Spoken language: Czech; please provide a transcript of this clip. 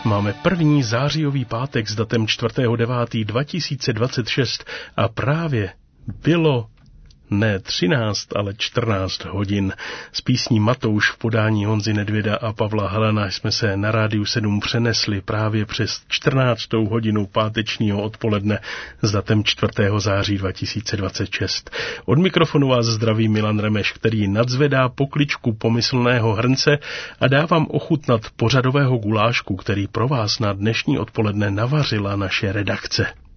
Máme první zářijový pátek s datem 4.9.2026 a právě bylo ne 13, ale 14 hodin. S písní Matouš v podání Honzy Nedvěda a Pavla Halana jsme se na Rádiu 7 přenesli právě přes 14. hodinu pátečního odpoledne s datem 4. září 2026. Od mikrofonu vás zdraví Milan Remeš, který nadzvedá pokličku pomyslného hrnce a dávám ochutnat pořadového gulášku, který pro vás na dnešní odpoledne navařila naše redakce.